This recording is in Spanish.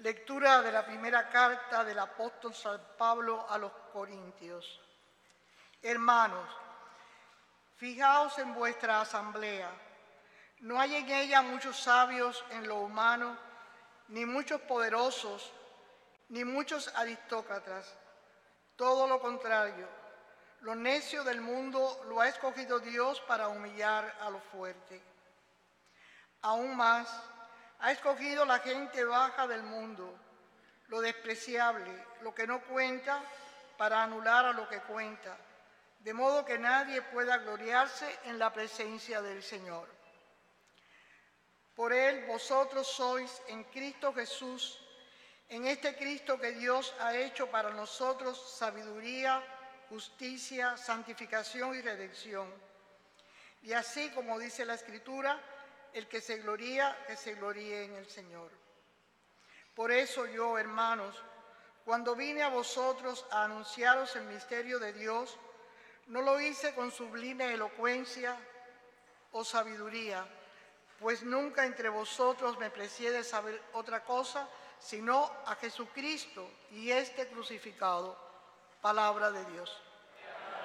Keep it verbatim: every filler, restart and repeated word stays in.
Lectura de la primera carta del apóstol San Pablo a los Corintios. Hermanos, fijaos en vuestra asamblea. No hay en ella muchos sabios en lo humano, ni muchos poderosos, ni muchos aristócratas. Todo lo contrario, lo necio del mundo lo ha escogido Dios para humillar a lo fuerte. Aún más, ha escogido la gente baja del mundo, lo despreciable, lo que no cuenta, para anular a lo que cuenta, de modo que nadie pueda gloriarse en la presencia del Señor. Por Él vosotros sois en Cristo Jesús, en este Cristo que Dios ha hecho para nosotros sabiduría, justicia, santificación y redención. Y así como dice la Escritura, el que se gloría, que se gloríe en el Señor. Por eso yo, hermanos, cuando vine a vosotros a anunciaros el misterio de Dios, no lo hice con sublime elocuencia o sabiduría, pues nunca entre vosotros me precié de saber otra cosa, sino a Jesucristo y este crucificado. Palabra de Dios.